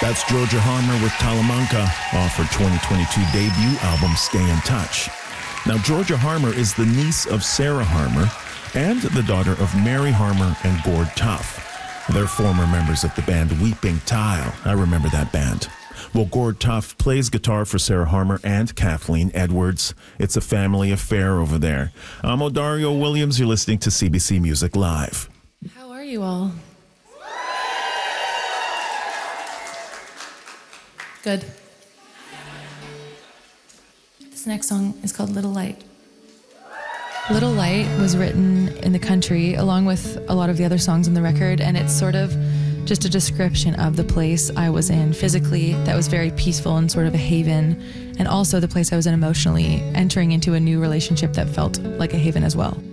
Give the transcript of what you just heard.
That's Georgia Harmer with Talamanca off her 2022 debut album, Stay in Touch. Now, Georgia Harmer is the niece of Sarah Harmer and the daughter of Mary Harmer and Gord Tuff. They're former members of the band Weeping Tile. I remember that band. Well, Gord Tuff plays guitar for Sarah Harmer and Kathleen Edwards. It's a family affair over there. I'm Odario Williams. You're listening to CBC Music Live. How are you all? Good. This next song is called Little Light. Little Light was written in the country along with a lot of the other songs on the record, and it's sort of just a description of the place I was in physically that was very peaceful and sort of a haven, and also the place I was in emotionally, entering into a new relationship that felt like a haven as well.